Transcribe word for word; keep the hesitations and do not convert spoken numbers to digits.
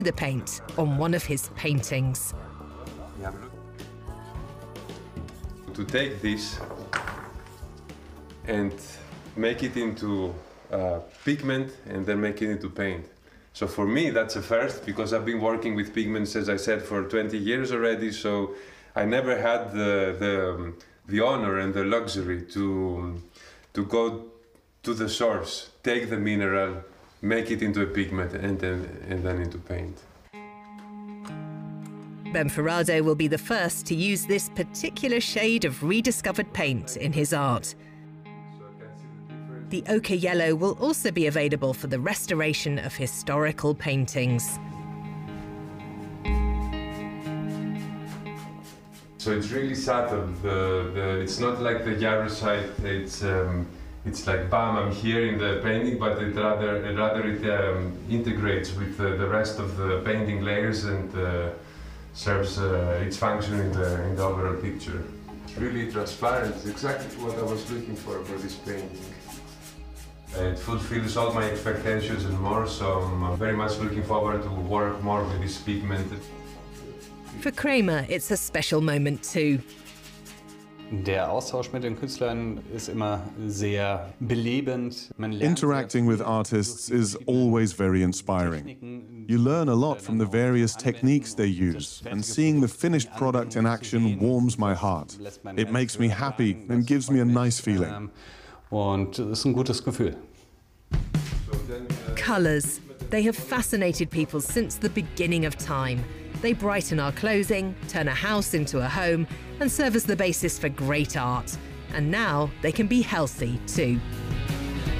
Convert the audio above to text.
the paint on one of his paintings. To take this and make it into uh, pigment and then make it into paint. So for me that's a first, because I've been working with pigments, as I said, for twenty years already, so I never had the, the, the honor and the luxury to, to go to the source, take the mineral, make it into a pigment and then, and then into paint. Benforrado will be the first to use this particular shade of rediscovered paint in his art. The ochre yellow will also be available for the restoration of historical paintings. So it's really subtle. The, the, it's not like the Jarosite. It's um, it's like bam, I'm here in the painting, but it rather it rather it um, integrates with the, the rest of the painting layers and uh, serves uh, its function in the in the overall picture. It's really transparent. It's exactly what I was looking for for this painting. It fulfills all my expectations and more, so I'm very much looking forward to work more with this pigment. For Kramer, it's a special moment too. Der Austausch mit den Künstlern ist immer sehr belebend. Interacting with artists is always very inspiring. You learn a lot from the various techniques they use, and seeing the finished product in action warms my heart. It makes me happy and gives me a nice feeling. Und es ist ein gutes Gefühl. Colours. They have fascinated people since the beginning of time. They brighten our clothing, turn a house into a home, and serve as the basis for great art. And now they can be healthy too.